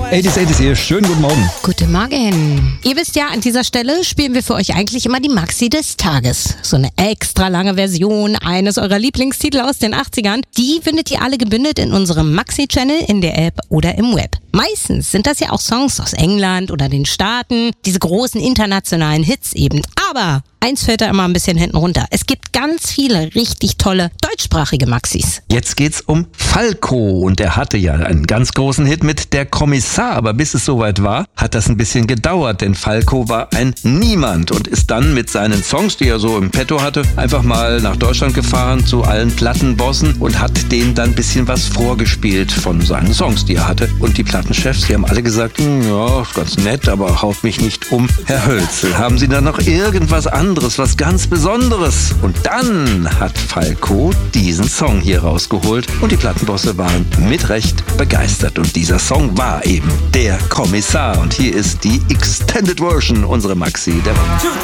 80s hier, schönen guten Morgen. Guten Morgen. Ihr wisst ja, an dieser Stelle spielen wir für euch eigentlich immer die Maxi des Tages. So eine extra lange Version eines eurer Lieblingstitel aus den 80ern. Die findet ihr alle gebündelt in unserem Maxi-Channel, in der App oder im Web. Meistens sind das ja auch Songs aus England oder den Staaten, diese großen internationalen Hits eben. Aber eins fällt da immer ein bisschen hinten runter. Es gibt ganz viele richtig tolle deutschsprachige Maxis. Jetzt geht's um Falco und der hatte ja einen ganz großen Hit mit Der Kommissar, aber bis es soweit war, hat das ein bisschen gedauert, denn Falco war ein Niemand und ist dann mit seinen Songs, die er so im Petto hatte, einfach mal nach Deutschland gefahren zu allen Plattenbossen und hat denen dann ein bisschen was vorgespielt von seinen Songs, die er hatte. Und die Plattenchefs, die haben alle gesagt, ja, ist ganz nett, aber haut mich nicht um. Herr Hölzel, haben Sie da noch irgendwas anderes, was ganz Besonderes? Und dann hat Falco diesen Song hier rausgeholt und die Plattenbosse waren mit Recht begeistert. Und dieser Song war eben Der Kommissar. Und hier ist die Extended Version, unsere Maxi der Woche.